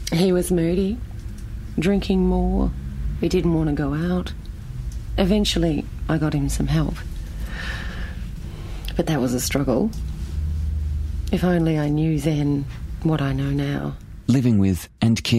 He was moody, drinking more. He didn't want to go out. Eventually, I got him some help. But that was a struggle. If only I knew then what I know now. Living with and caring